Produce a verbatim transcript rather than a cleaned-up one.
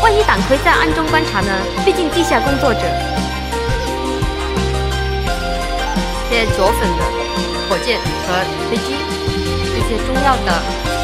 万一党魁在暗中观察呢？毕竟地下工作者。这些左粉的火箭和飞机，这些重要的